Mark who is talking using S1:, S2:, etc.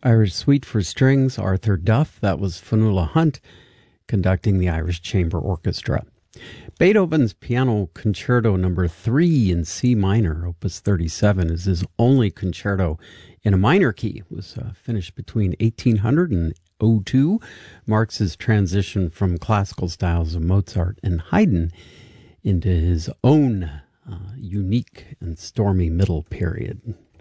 S1: Irish Suite for Strings, Arthur Duff. That was Fionnuala Hunt conducting the Irish Chamber Orchestra. Beethoven's Piano Concerto No. 3 in C minor, Opus 37, is his only concerto in a minor key. It was finished between 1800 and 02, marks his transition from classical styles of Mozart and Haydn into his own unique and stormy middle period.